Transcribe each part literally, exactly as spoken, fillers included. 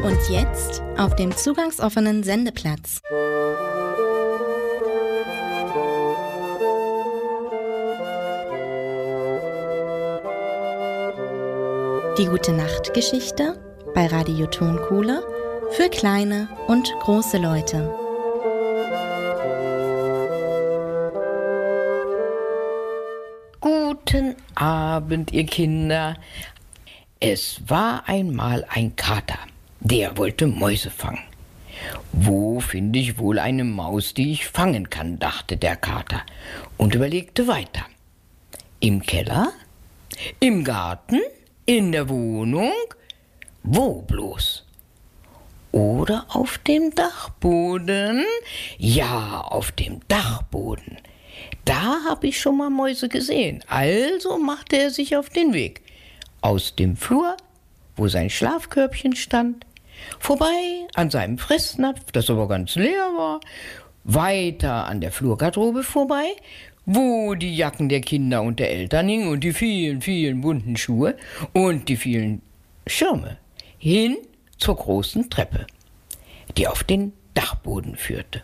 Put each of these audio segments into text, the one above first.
Und jetzt auf dem zugangsoffenen Sendeplatz. Die Gute-Nacht-Geschichte bei Radio Tonkuhle für kleine und große Leute. Guten Abend, ihr Kinder. Es war einmal ein Kater, der wollte Mäuse fangen. Wo finde ich wohl eine Maus, die ich fangen kann, dachte der Kater und überlegte weiter. Im Keller? Im Garten? In der Wohnung? Wo bloß? Oder auf dem Dachboden? Ja, auf dem Dachboden. Da habe ich schon mal Mäuse gesehen. Also machte er sich auf den Weg. Aus dem Flur, wo sein Schlafkörbchen stand, vorbei an seinem Fressnapf, das aber ganz leer war, weiter an der Flurgarderobe vorbei, wo die Jacken der Kinder und der Eltern hingen und die vielen, vielen bunten Schuhe und die vielen Schirme, hin zur großen Treppe, die auf den Dachboden führte.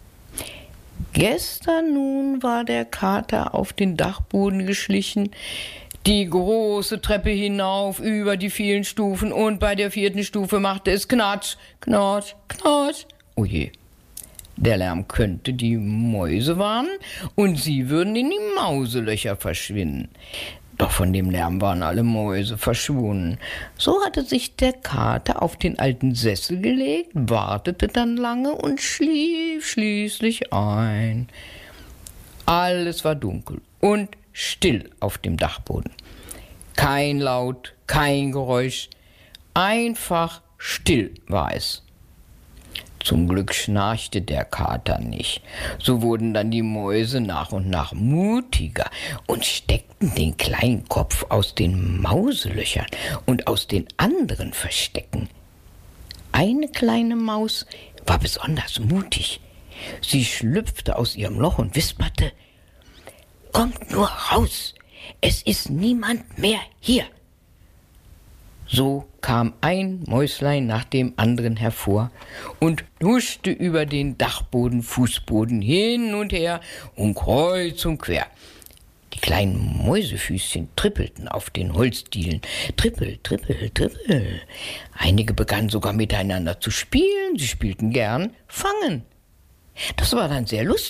Gestern nun war der Kater auf den Dachboden geschlichen, die große Treppe hinauf über die vielen Stufen und bei der vierten Stufe machte es Knatsch, Knatsch, Knatsch. Oh je, der Lärm könnte die Mäuse warnen und sie würden in die Mauselöcher verschwinden. Doch von dem Lärm waren alle Mäuse verschwunden. So hatte sich der Kater auf den alten Sessel gelegt, wartete dann lange und schlief schließlich ein. Alles war dunkel und still auf dem Dachboden. Kein Laut, kein Geräusch, einfach still war es. Zum Glück schnarchte der Kater nicht. So wurden dann die Mäuse nach und nach mutiger und steckten den kleinen Kopf aus den Mauselöchern und aus den anderen Verstecken. Eine kleine Maus war besonders mutig. Sie schlüpfte aus ihrem Loch und wisperte: »Kommt nur raus, es ist niemand mehr hier.« So kam ein Mäuslein nach dem anderen hervor und huschte über den Dachboden, Fußboden hin und her und kreuz und quer. Die kleinen Mäusefüßchen trippelten auf den Holzdielen. Trippel, trippel, trippel. Einige begannen sogar miteinander zu spielen. Sie spielten gern Fangen. Das war dann sehr lustig.